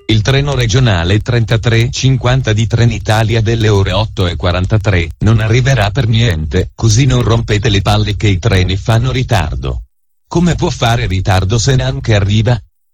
Il treno regionale 3350 di Trenitalia delle ore 8:43 non arriverà per niente, così non rompete le palle che i treni fanno ritardo. Come può fare ritardo se neanche arriva?